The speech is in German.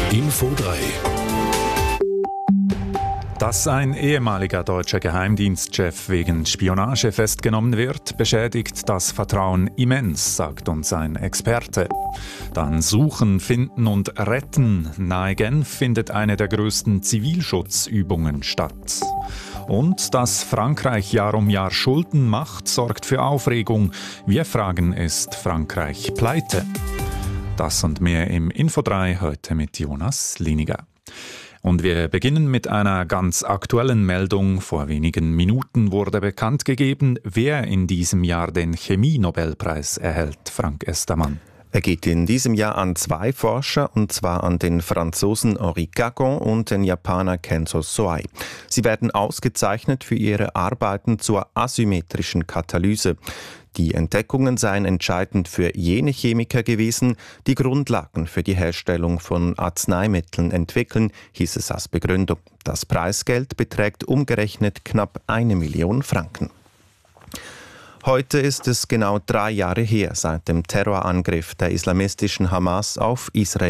Info 3. Dass ein ehemaliger deutscher Geheimdienstchef wegen Spionage festgenommen wird, beschädigt das Vertrauen immens, sagt uns ein Experte. Dann Suchen, Finden und Retten. Nahe Genf findet eine der größten Zivilschutzübungen statt. Und dass Frankreich Jahr um Jahr Schulden macht, sorgt für Aufregung. Wir fragen, ist Frankreich pleite? Das und mehr im Info 3 heute mit Jonas Liniger. Und wir beginnen mit einer ganz aktuellen Meldung. Vor wenigen Minuten wurde bekannt gegeben, wer in diesem Jahr den Chemie-Nobelpreis erhält. Frank Estermann. Er geht in diesem Jahr an 2 Forscher, und zwar an den Franzosen Henri Cagon und den Japaner Kenzo Soai. Sie werden ausgezeichnet für ihre Arbeiten zur asymmetrischen Katalyse. Die Entdeckungen seien entscheidend für jene Chemiker gewesen, die Grundlagen für die Herstellung von Arzneimitteln entwickeln, hieß es als Begründung. Das Preisgeld beträgt umgerechnet knapp 1 Million Franken. Heute ist es genau 3 Jahre her seit dem Terrorangriff der islamistischen Hamas auf Israel.